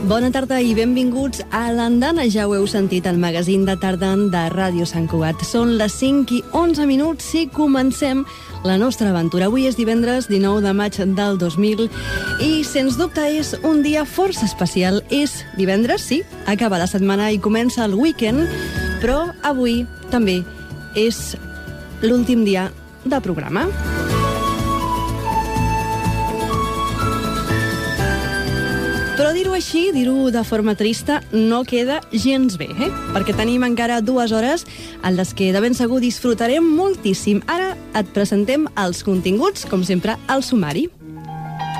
Bona tarda i benvinguts a l'Andana. Ja ho heu sentit, el magazín de tarda de Ràdio Sant Cugat. Són les 5:11 i comencem la nostra aventura. Avui és divendres 19 de maig del 2000 i, sens dubte, és un dia força especial. És divendres, sí, acaba la setmana i comença el weekend, però avui també és l'últim dia de programa. Però dir-ho així, dir-ho de forma trista, no queda gens bé, perquè tenim encara 2 hores en les que de ben segur disfrutarem moltíssim. Ara et presentem els continguts, com sempre, al sumari.